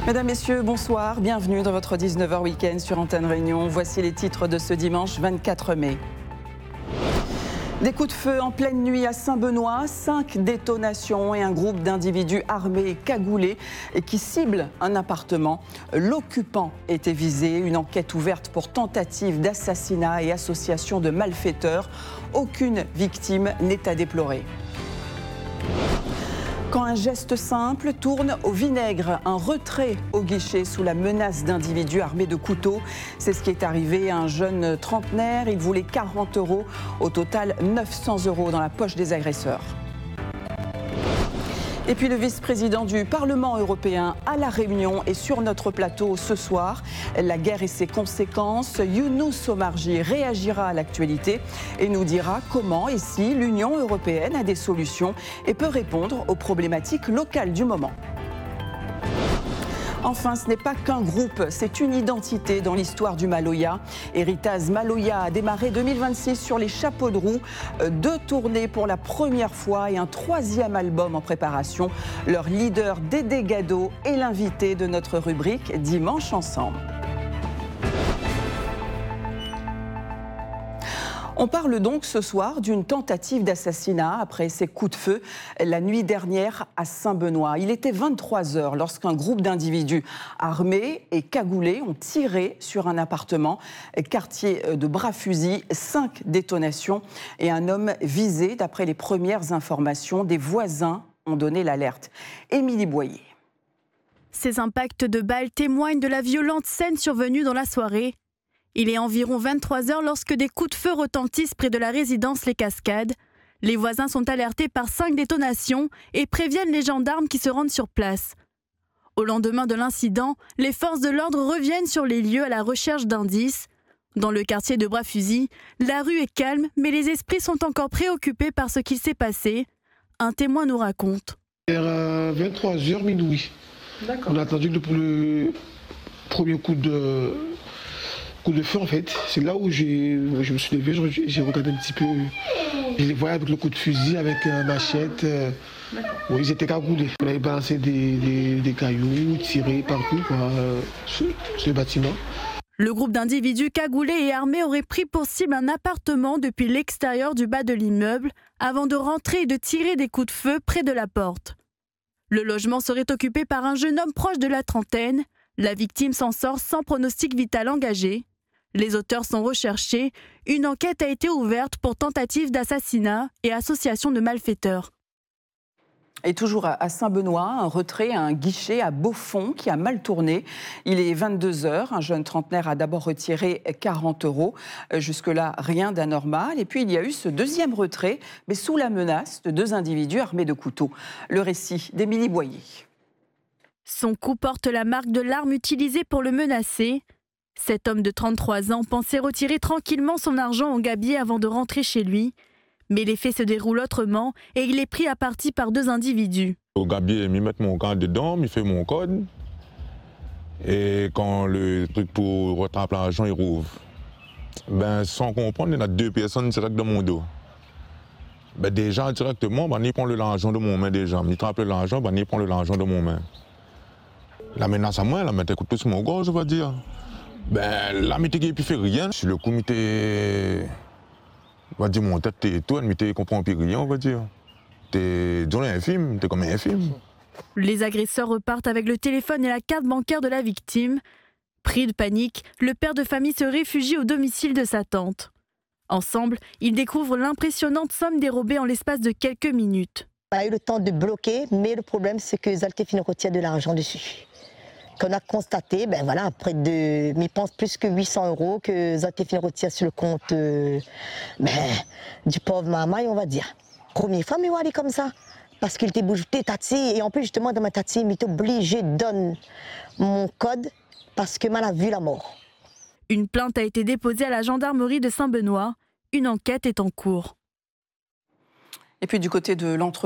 Mesdames, Messieurs, bonsoir. Bienvenue dans votre 19h week-end sur Antenne Réunion. Voici les titres de ce dimanche 24 mai. Des coups de feu en pleine nuit à Saint-Benoît, 5 détonations et un groupe d'individus armés et cagoulés qui ciblent un appartement. L'occupant était visé, une enquête ouverte pour tentative d'assassinat et association de malfaiteurs. Aucune victime n'est à déplorer. Quand un geste simple tourne au vinaigre, un retrait au guichet sous la menace d'individus armés de couteaux. C'est ce qui est arrivé à un jeune trentenaire. Il voulait 40 €, au total 900 € dans la poche des agresseurs. Et puis le vice-président du Parlement européen à La Réunion est sur notre plateau ce soir. La guerre et ses conséquences. Younous Omarjee réagira à l'actualité et nous dira comment et si l'Union européenne a des solutions et peut répondre aux problématiques locales du moment. Enfin, ce n'est pas qu'un groupe, c'est une identité dans l'histoire du Maloya. Héritage Maloya a démarré 2026 sur les chapeaux de roue, 2 tournées pour la première fois et un 3e album en préparation. Leur leader Dédé Gado est l'invité de notre rubrique Dimanche Ensemble. On parle donc ce soir d'une tentative d'assassinat après ces coups de feu la nuit dernière à Saint-Benoît. Il était 23 h lorsqu'un groupe d'individus armés et cagoulés ont tiré sur un appartement, quartier de Bras-Fusil. 5 détonations et un homme visé. D'après les premières informations, des voisins ont donné l'alerte. Émilie Boyer. Ces impacts de balles témoignent de la violente scène survenue dans la soirée. Il est environ 23 h lorsque des coups de feu retentissent près de la résidence Les Cascades. Les voisins sont alertés par 5 détonations et préviennent les gendarmes qui se rendent sur place. Au lendemain de l'incident, les forces de l'ordre reviennent sur les lieux à la recherche d'indices. Dans le quartier de Bras-Fusil, la rue est calme, mais les esprits sont encore préoccupés par ce qu'il s'est passé. Un témoin nous raconte. Vers 23 h minuit. On a attendu le premier coup de feu en fait. C'est là où je me suis levé, j'ai regardé un petit peu. Je les voyais avec le coup de fusil, avec machette. Bon, ils étaient cagoulés. On avait balancé des cailloux, tiré partout sur le bâtiment. Le groupe d'individus cagoulés et armés aurait pris pour cible un appartement depuis l'extérieur du bas de l'immeuble avant de rentrer et de tirer des coups de feu près de la porte. Le logement serait occupé par un jeune homme proche de la trentaine. La victime s'en sort sans pronostic vital engagé. Les auteurs sont recherchés. Une enquête a été ouverte pour tentative d'assassinat et association de malfaiteurs. Et toujours à Saint-Benoît, un retrait à un guichet à Beaufond qui a mal tourné. Il est 22 h. Un jeune trentenaire a d'abord retiré 40 €. Jusque-là, rien d'anormal. Et puis, il y a eu ce 2e retrait, mais sous la menace de 2 individus armés de couteaux. Le récit d'Émilie Boyer. Son cou porte la marque de l'arme utilisée pour le menacer. Cet homme de 33 ans pensait retirer tranquillement son argent en gabier avant de rentrer chez lui. Mais les faits se déroulent autrement et il est pris à partie par 2 individus. Au gabier, il met mon camp dedans, il fait mon code. Et quand le truc pour rattraper l'argent, il rouvre. Sans comprendre, il y a 2 personnes direct dans mon dos. Déjà, directement, il prend l'argent de mon main déjà. Il trappe l'argent, il prend l'argent de mon main. La menace à moi, elle mettait coup sur mon gorge, je vais dire. La météo qui fait rien. Sur le coup, on va dire mon tête et tout, elle comprend plus rien, on va dire. T'es infime, t'es comme un infime. Les agresseurs repartent avec le téléphone et la carte bancaire de la victime. Pris de panique, le père de famille se réfugie au domicile de sa tante. Ensemble, ils découvrent l'impressionnante somme dérobée en l'espace de quelques minutes. On a eu le temps de bloquer, mais le problème c'est que Zaltefine retient de l'argent dessus. Qu'on a constaté, près de, je pense plus que 800 € que Zaltefine retient sur le compte du pauvre maman, on va dire. Première fois, mais on allait comme ça. Parce qu'il était bougé tati, et en plus justement dans ma tati, il était obligé de donner mon code parce que mal a vu la mort. Une plainte a été déposée à la gendarmerie de Saint-Benoît. Une enquête est en cours. Et puis du côté de l'entre